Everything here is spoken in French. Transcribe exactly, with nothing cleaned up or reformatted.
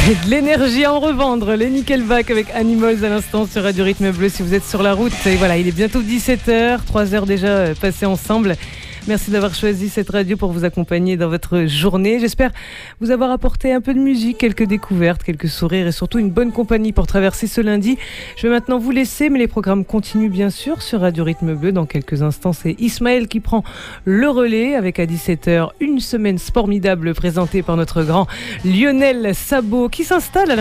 De l'énergie à en revendre, les Nickelback avec Animals à l'instant sur Radio Rythme Bleu si vous êtes sur la route. Et voilà, il est bientôt dix-sept heures, trois heures déjà passées ensemble. Merci d'avoir choisi cette radio pour vous accompagner dans votre journée. J'espère vous avoir apporté un peu de musique, quelques découvertes, quelques sourires et surtout une bonne compagnie pour traverser ce lundi. Je vais maintenant vous laisser, mais les programmes continuent bien sûr sur Radio Rythme Bleu. Dans quelques instants, c'est Ismaël qui prend le relais avec à dix-sept heures une semaine formidable présentée par notre grand Lionel Sabot qui s'installe à la